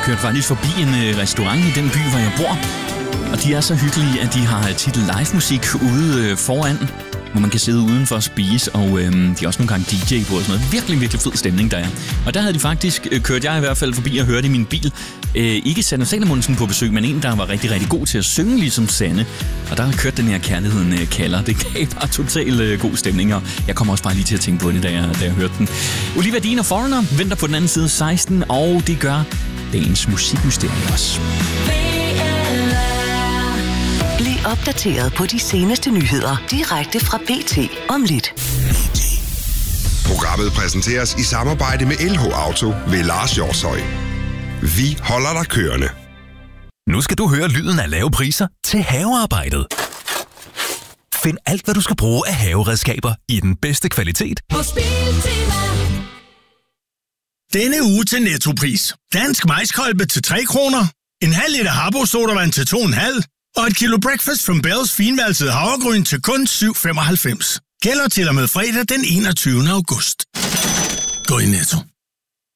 kørte faktisk forbi en restaurant i den by, hvor jeg bor. Og de er så hyggelige, at de har tit live-musik ude foran, hvor man kan sidde udenfor og spise, og de har også nogle gange DJ på og sådan noget. Virkelig, virkelig fed stemning, der er. Og der havde de faktisk, kørt jeg i hvert fald forbi og hørte i min bil, ikke Sanne Salomonsen på besøg, men en, der var rigtig, rigtig god til at synge ligesom Sanne. Og der har kørt den her Kærligheden kalder. Det gav bare total god stemning, og jeg kommer også bare lige til at tænke på det, da jeg hørte den. Olivia Dean og Foreigner venter på den anden side 16, og det gør dagens musikmysterie også. Bliv opdateret på de seneste nyheder direkte fra BT om lidt. Programmet præsenteres i samarbejde med LH Auto ved Lars Hjortshøj. Vi holder dig kørende. Nu skal du høre lyden af lave priser til havearbejdet. Find alt, hvad du skal bruge af haveredskaber i den bedste kvalitet. Denne uge til Nettopris. Dansk majskolbe til 3 kroner. En halv liter Habbo sodavand til 2,5. Og et kilo Breakfast from Bells finvalset havregryn til kun 7,95. Gælder til og med fredag den 21. august. Gå i Netto.